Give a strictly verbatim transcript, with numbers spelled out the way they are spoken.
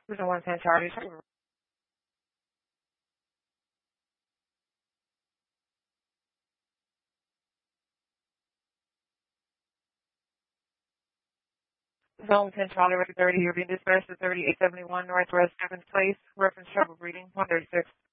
Zone one ten Charlie. Zone ten Charlie, record thirty. You're being dispatched to thirty-eight seventy-one Northwest seventh Place. Reference trouble breeding, one thirty-six.